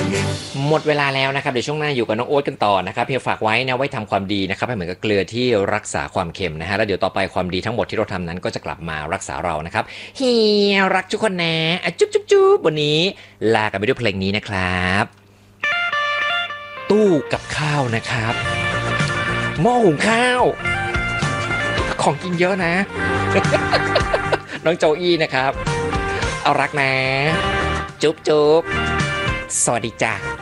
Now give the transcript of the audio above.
หมดเวลาแล้วนะครับเดี๋ยวช่วงหน้าอยู่กับน้องโอ๊ตกันต่อนะครับเพียงฝากไว้นะไว้ทำความดีนะครับให้เหมือนกับเกลือที่รักษาความเค็มนะฮะแล้วเดี๋ยวต่อไปความดีทั้งหมดที่เราทำนั้นก็จะกลับมารักษาเรานะครับเฮียรักทุกคนนะจุ๊บจุ๊บจุ๊บวันนี้ลากันไปด้วยเพลงนี้นะครับตู้กับข้าวนะครับหม้อหุงข้าวของกินเยอะนะน้องโจอี้นะครับเอารักนะจุ๊บจุ๊บสวัสดีจ้า